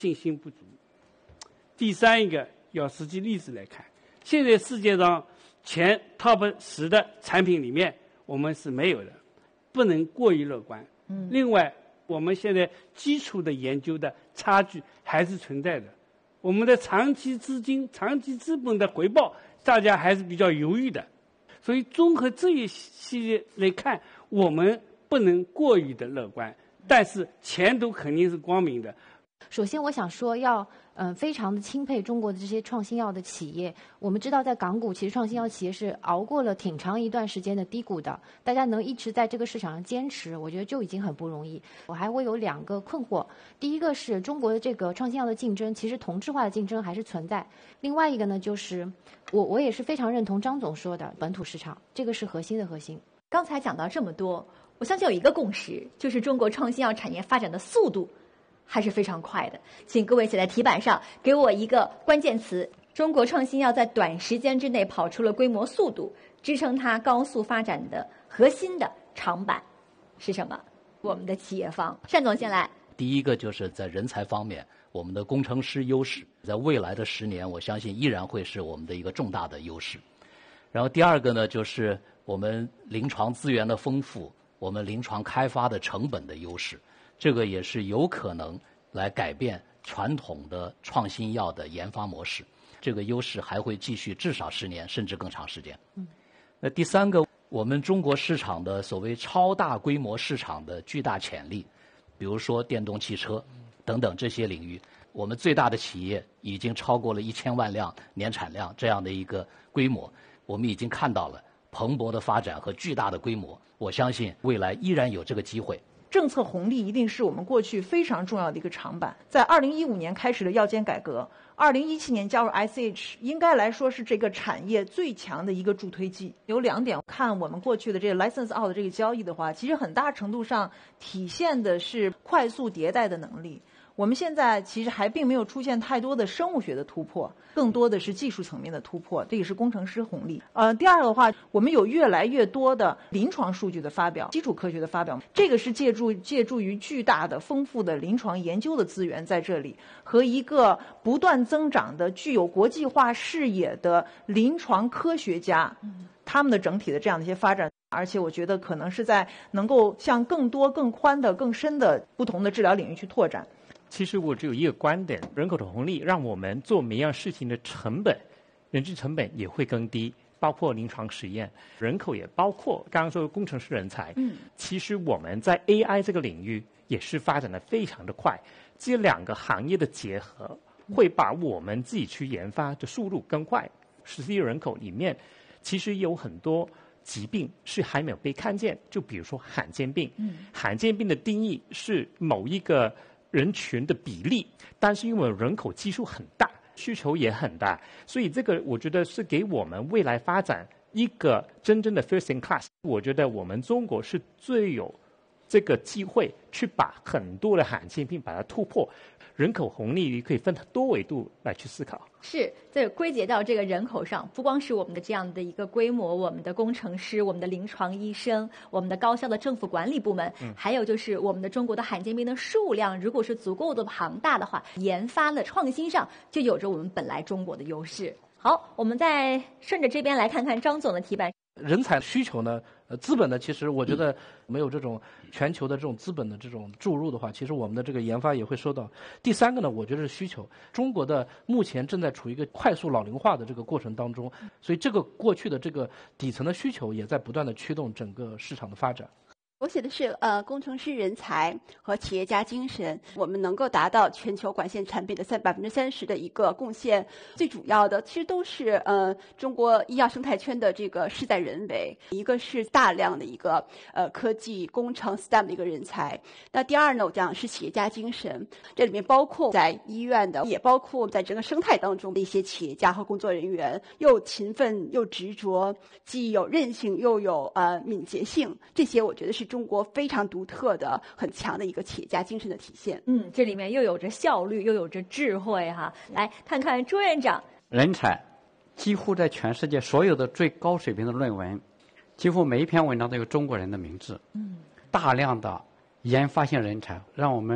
信心不足。第三一个要实际例子来看，现在世界上前 top 10的产品里面，我们是没有的，不能过于乐观。另外，我们现在基础的研究的差距还是存在的，我们的长期资金、长期资本的回报，大家还是比较犹豫的。所以综合这一系列来看，我们不能过于的乐观，但是前途肯定是光明的。 首先，我想说要非常的钦佩中国的这些创新药的企业。我们知道，在港股，其实创新药企业是熬过了挺长一段时间的低谷的。大家能一直在这个市场上坚持，我觉得就已经很不容易。我还会有2个困惑：第一个是中国的这个创新药的竞争，其实同质化的竞争还是存在；另外一个呢，就是我也是非常认同张总说的本土市场，这个是核心的核心。 刚才讲到这么多，我相信有一个共识，就是中国创新药产业发展的速度还是非常快的。请各位写在题板上，给我一个关键词：中国创新药在短时间之内跑出了规模速度，支撑它高速发展的核心的长板是什么？我们的企业方，单总先来。 第一个就是在人才方面，我们的工程师优势，在未来的10年，我相信依然会是我们的一个重大的优势。然后第二个呢，就是我们临床资源的丰富，我们临床开发的成本的优势。这个也是有可能来改变传统的创新药的研发模式，这个优势还会继续至少10年，甚至更长时间。那第三个，我们中国市场的所谓超大规模市场的巨大潜力，比如说电动汽车等等这些领域，我们最大的企业已经超过了1000万辆年产量这样的一个规模，我们已经看到了蓬勃的发展和巨大的规模，我相信未来依然有这个机会。 政策红利一定是我们过去非常重要的一个长板。在2015年开始的药监改革，2017年加入 ICH， 应该来说是这个产业最强的一个助推剂。有2点，看我们过去的这个 license out 的这个交易的话，其实很大程度上体现的是快速迭代的能力。我们现在其实还并没有出现太多的生物学的突破，更多的是技术层面的突破，这也是工程师红利。第二个的话，我们有越来越多的临床数据的发表，基础科学的发表，这个是借助于巨大的丰富的临床研究的资源在这里，和一个不断增长的具有国际化视野的临床科学家，他们的整体的这样的一些发展。而且我觉得可能是在能够向更多、更宽的、更深的不同的治疗领域去拓展。 其实我只有一个观点，人口的红利让我们做每样事情的成本，人力成本也会更低，包括临床实验，人口也包括刚刚说的工程师人才。其实我们在 AI 这个领域也是发展的非常的快，这2个行业的结合会把我们自己去研发的速度更快。实际人口里面其实有很多疾病是还没有被看见，就比如说罕见病。罕见病的定义是某一个人群的比例，但是因为人口基数很大，需求也很大，所以这个我觉得是给我们未来发展一个真正的 first in class。我觉得我们中国是最有这个机会去把很多的罕见病把它突破。人口红利可以分多维度来去思考。 是，这归结到这个人口上，不光是我们的这样的一个规模，我们的工程师，我们的临床医生，我们的高校的政府管理部门，还有就是我们的中国的罕见病的数量，如果是足够的庞大的话，研发的创新上就有着我们本来中国的优势。好，我们再顺着这边来看看张总的题板。 人才需求呢，资本呢，其实我觉得没有这种全球的这种资本的这种注入的话，其实我们的这个研发也会受到。第三个呢，我觉得是需求。中国的目前正在处于一个快速老龄化的这个过程当中，所以这个过去的这个底层的需求也在不断的驱动整个市场的发展。 我写的是工程师人才和企业家精神，我们能够达到全球管线产品的30%的一个贡献。最主要的其实都是中国医药生态圈的这个事在人为，一个是大量的一个科技工程 STEM 的一个人才。那第二呢，我讲是企业家精神，这里面包括在医院的，也包括在整个生态当中的一些企业家和工作人员，又勤奋又执着，既有韧性又有敏捷性，这些我觉得是中国非常独特的、很强的一个企业家精神的体现。 这里面又有着效率，又有着智慧哈。来看看朱院长。 人才，几乎在全世界所有的最高水平的论文，几乎每一篇文章都有中国人的名字。大量的研发性人才，让我们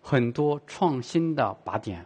很多创新的靶点。